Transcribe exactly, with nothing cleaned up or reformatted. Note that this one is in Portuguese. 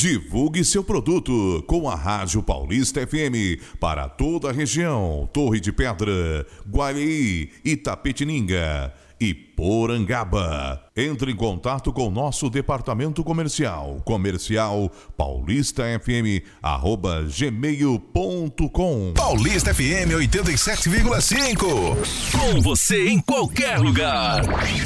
Divulgue seu produto com a Rádio Paulista F M para toda a região, Torre de Pedra, Guaí, Itapetininga e Porangaba. Entre em contato com nosso departamento comercial, comercial paulistafm arroba gmail ponto com. Paulista F M oitenta e sete vírgula cinco. Com você em qualquer lugar.